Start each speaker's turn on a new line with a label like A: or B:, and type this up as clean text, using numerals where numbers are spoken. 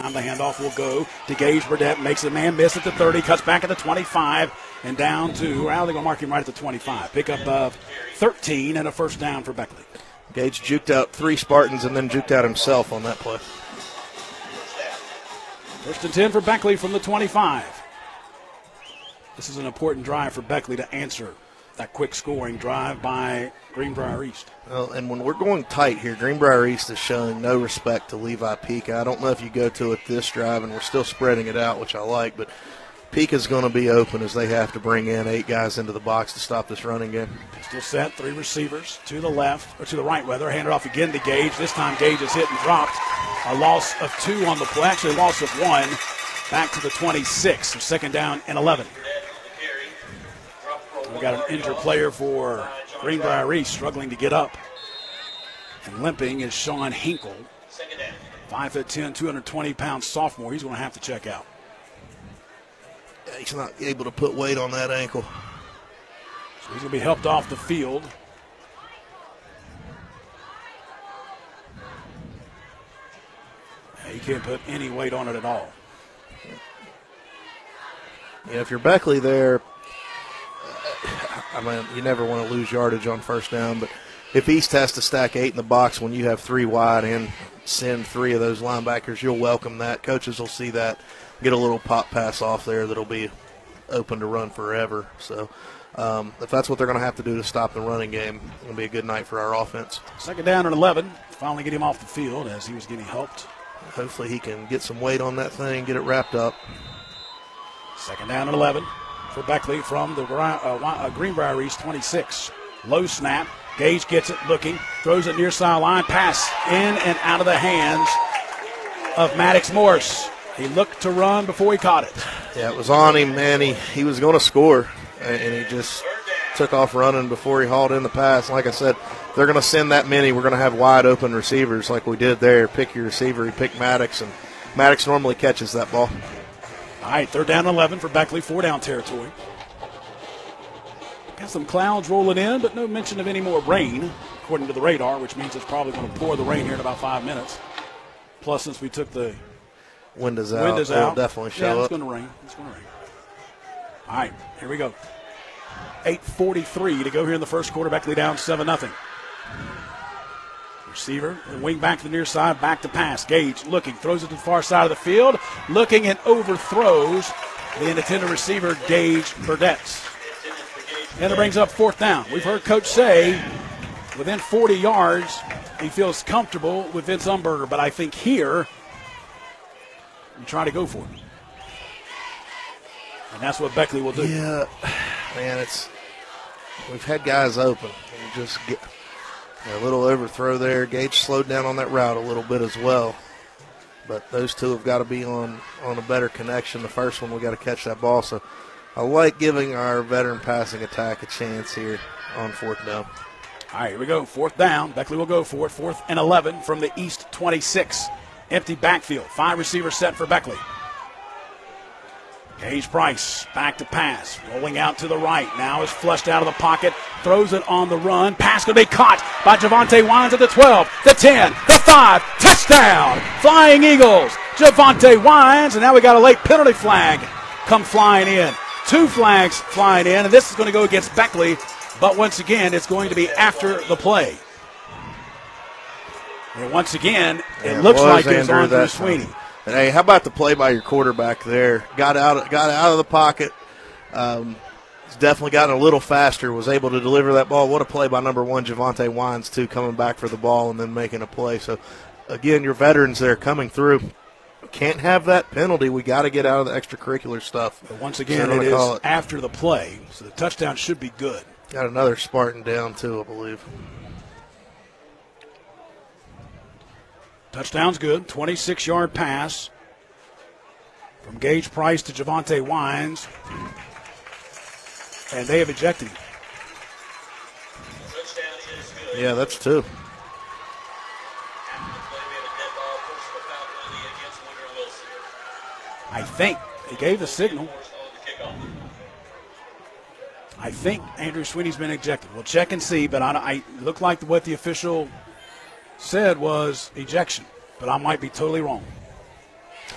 A: time. The handoff will go to Gage Burdett. Makes a man miss at the 30. Cuts back at the 25 and down to, well, they're going to mark him right at the 25. Pickup of 13 and a first down for Beckley.
B: Gage juked out 3 Spartans and then juked out himself on that play.
A: First and 10 for Beckley from the 25. This is an important drive for Beckley to answer that quick scoring drive by Greenbrier East.
B: Well, and when we're going tight here, Greenbrier East is showing no respect to Levi Pika. I don't know if you go to it this drive, and we're still spreading it out, which I like, but Pika's going to be open as they have to bring in 8 guys into the box to stop this running game.
A: Pistol set, 3 receivers to the left, or to the right, rather. Handed off again to Gage. This time Gage is hit and dropped. A loss of 2 on the play, actually a loss of 1. Back to the 26, so second down and 11. We got an injured player for Greenbrier East struggling to get up. And limping is Sean Hinkle. 5'10", 220-pound sophomore. He's going to have to check out.
B: Yeah, he's not able to put weight on that ankle.
A: So he's going to be helped off the field. Yeah, he can't put any weight on it at all.
B: Yeah, if you're Beckley there, I mean, you never want to lose yardage on first down, but if East has to stack 8 in the box when you have 3 wide and send 3 of those linebackers, you'll welcome that. Coaches will see that, get a little pop pass off there that'll be open to run forever. So if that's what they're going to have to do to stop the running game, it's going to be a good night for our offense.
A: Second down and 11. Finally get him off the field as he was getting helped.
B: Hopefully he can get some weight on that thing, get it wrapped up.
A: Second down and 11 for Beckley from the Greenbrier East 26. Low snap. Gage gets it, looking, throws it near sideline. Pass in and out of the hands of Maddox Morris. He looked to run before he caught it.
B: Yeah, it was on him, man. He was going to score, and he just took off running before he hauled in the pass. Like I said, they're going to send that many. We're going to have wide open receivers like we did there. Pick your receiver. He picked Maddox, and Maddox normally catches that ball.
A: All right, third down and 11 for Beckley, 4-down territory. Got some clouds rolling in, but no mention of any more rain, according to the radar, which means it's probably going to pour the rain here in about 5 minutes. Plus, since we took the
B: windows out, it'll definitely show up.
A: It's going to rain. It's going to rain. All right, here we go. 8:43 to go here in the first quarter. Beckley down 7-0. Receiver, wing back to the near side, back to pass. Gage looking, throws it to the far side of the field, looking and overthrows the intended receiver, Gage Burdett. And it brings up fourth down. We've heard Coach say within 40 yards he feels comfortable with Vince Umberger, but I think here you try to go for it. And that's what Beckley will do.
B: Yeah, man, we've had guys open and just get a little overthrow there. Gage slowed down on that route a little bit as well. But those two have got to be on a better connection. The first one, we got to catch that ball. So I like giving our veteran passing attack a chance here on fourth down.
A: All right, here we go. Fourth down. Beckley will go for it. 4th and 11 from the East 26. Empty backfield. 5 receivers set for Beckley. Gage Price back to pass. Rolling out to the right. Now is flushed out of the pocket. Throws it on the run. Pass going to be caught by Javonte Wines at the 12, the 10, the 5. Touchdown! Flying Eagles. Javonte Wines. And now we got a late penalty flag come flying in. 2 flags flying in. And this is going to go against Beckley. But once again, it's going to be after the play. And once again, it looks like it's Andrew Sweeney.
B: And hey, how about the play by your quarterback there? Got out of the pocket. He's definitely gotten a little faster. Was able to deliver that ball. What a play by number 1, Javonte Wines, too, coming back for the ball and then making a play. So again, your veterans there coming through. Can't have that penalty. We got to get out of the extracurricular stuff.
A: But once again, it is after the play, so the touchdown should be good.
B: Got another Spartan down too, I believe.
A: Touchdown's good. 26-yard pass from Gage Price to Javonte Wines. And they have ejected him.
B: Yeah, that's 2.
A: I think he gave the signal. I think Andrew Sweeney's been ejected. We'll check and see, but I look like what the official said was ejection, but I might be totally wrong.